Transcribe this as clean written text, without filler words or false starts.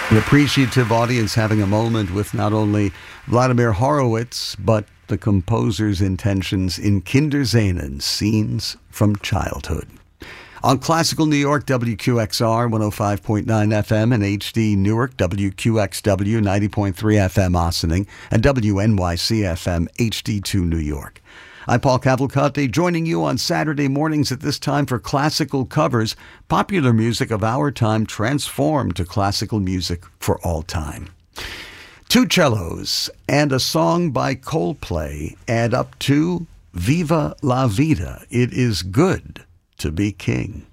An appreciative audience having a moment with not only Vladimir Horowitz, but the composer's intentions in Kinderscenen, Scenes from Childhood. On Classical New York, WQXR 105.9 FM and HD Newark, WQXW 90.3 FM Ossining, and WNYC FM HD2 New York. I'm Paul Cavalcante, joining you on Saturday mornings at this time for Classical Covers, popular music of our time transformed to classical music for all time. Two cellos and a song by Coldplay add up to Viva la Vida. It is good to be king.